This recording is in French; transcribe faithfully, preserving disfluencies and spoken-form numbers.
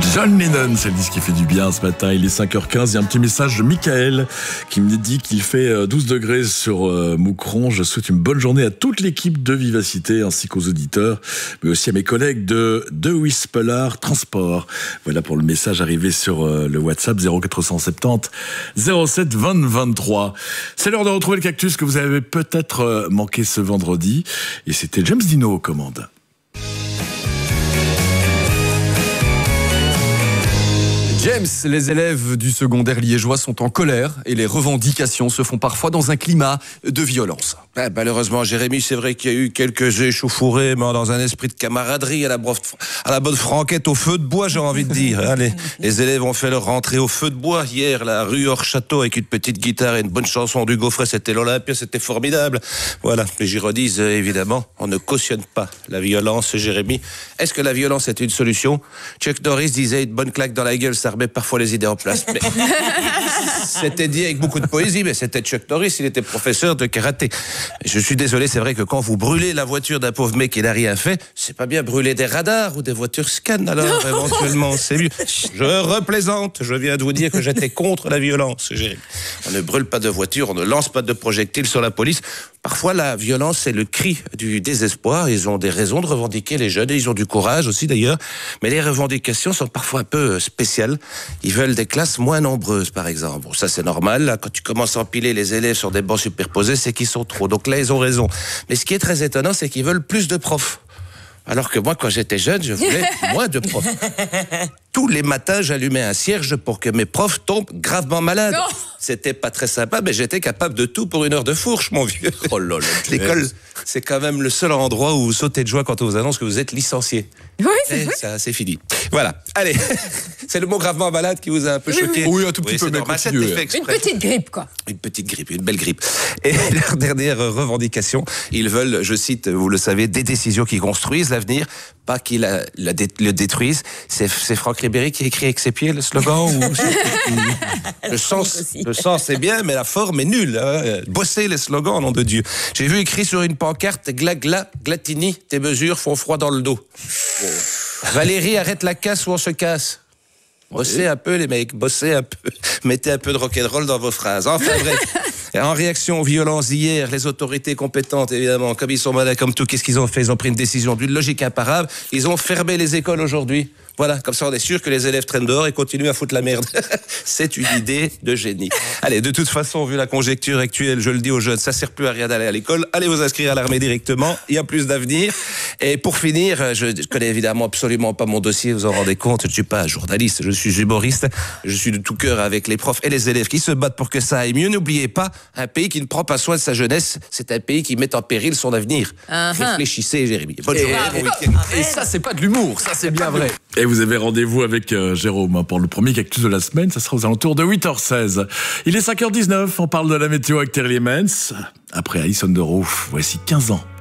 John Lennon, c'est le disque qui fait du bien ce matin. Il est cinq heures quinze. Il y a un petit message de Michael qui me dit qu'il fait douze degrés sur euh, Moucron. Je souhaite une bonne journée à toute l'équipe de Vivacité ainsi qu'aux auditeurs, mais aussi à mes collègues de De Wispelar Transport. Voilà pour le message arrivé sur euh, le WhatsApp zéro quatre cent soixante-dix zéro sept vingt vingt-trois. C'est l'heure de retrouver le cactus que vous avez peut-être euh, manqué ce vendredi. Et c'était James Dino aux commandes. James, les élèves du secondaire liégeois sont en colère et les revendications se font parfois dans un climat de violence. Ah, malheureusement, Jérémy, c'est vrai qu'il y a eu quelques échauffourées, mais dans un esprit de camaraderie à la, brof, à la bonne franquette, au feu de bois, j'ai envie de dire. Hein, les, les élèves ont fait leur rentrée au feu de bois hier, la rue hors château, avec une petite guitare et une bonne chanson du Gaufret. C'était l'Olympia, c'était formidable. Voilà, mais j'y redise, évidemment, on ne cautionne pas la violence, Jérémy. Est-ce que la violence est une solution? Chuck Norris disait une bonne claque dans la gueule, ça remet parfois les idées en place. Mais c'était dit avec beaucoup de poésie, mais c'était Chuck Norris, il était professeur de karaté. Je suis désolé, c'est vrai que quand vous brûlez la voiture d'un pauvre mec qui n'a rien fait, c'est pas bien brûler des radars ou des voitures scan, alors éventuellement c'est mieux. Je replaisante, je viens de vous dire que j'étais contre la violence. On ne brûle pas de voiture, on ne lance pas de projectiles sur la police. Parfois, la violence, c'est le cri du désespoir. Ils ont des raisons de revendiquer, les jeunes, et ils ont du courage aussi d'ailleurs. Mais les revendications sont parfois un peu spéciales. Ils veulent des classes moins nombreuses, par exemple. Bon, ça, c'est normal. Là, quand tu commences à empiler les élèves sur des bancs superposés, c'est qu'ils sont trop. Donc là, ils ont raison. Mais ce qui est très étonnant, c'est qu'ils veulent plus de profs. Alors que moi, quand j'étais jeune, je voulais moins de profs. Tous les matins, j'allumais un cierge pour que mes profs tombent gravement malades. Non. C'était pas très sympa, mais j'étais capable de tout pour une heure de fourche, mon vieux. Oh là là. L'école, c'est quand même le seul endroit où vous sautez de joie quand on vous annonce que vous êtes licencié. Oui, c'est vrai. Ça, c'est fini. Voilà. Allez. C'est le mot gravement malade qui vous a un peu choqué. Oui, un tout petit oui, peu. Normal, une petite grippe, quoi. Une petite grippe, une belle grippe. Et leur dernière revendication, ils veulent, je cite, vous le savez, des décisions qui construisent l'avenir, pas qui la, la dé, le détruisent. C'est, c'est Franck Ribéry qui écrit avec ses pieds le slogan ou le sens, le sens c'est bien, mais la forme est nulle. Hein. Bossez les slogans, nom de Dieu. J'ai vu écrit sur une pancarte gla gla Glatini, tes mesures font froid dans le dos. Oh. Valérie, arrête la casse ou on se casse. Bossez un peu les mecs, bossez un peu. Mettez un peu de rock'n'roll dans vos phrases. Enfin bref. En réaction aux violences d'hier, les autorités compétentes, évidemment, comme ils sont malins comme tout, qu'est-ce qu'ils ont fait? Ils ont pris une décision d'une logique imparable. Ils ont fermé les écoles aujourd'hui. Voilà, comme ça on est sûr que les élèves traînent dehors et continuent à foutre la merde. C'est une idée de génie. Allez, de toute façon, vu la conjecture actuelle, je le dis aux jeunes, ça sert plus à rien d'aller à l'école. Allez vous inscrire à l'armée directement, il y a plus d'avenir. Et pour finir, je connais évidemment absolument pas mon dossier, vous en rendez compte, je ne suis pas journaliste, je suis humoriste. Je suis de tout cœur avec les profs et les élèves qui se battent pour que ça aille mieux. N'oubliez pas, un pays qui ne prend pas soin de sa jeunesse, c'est un pays qui met en péril son avenir. Uh-huh. Réfléchissez, Jérémy. Bonne et, journée. Et, et, et ça, c'est pas de l'humour, ça, c'est bien vrai. Et vous avez rendez-vous avec euh, Jérôme pour le premier cactus de la semaine. Ça sera aux alentours de huit heures seize. Il est cinq heures dix-neuf. On parle de la météo avec Terry Lemens. Après Alison Deroux, voici quinze ans.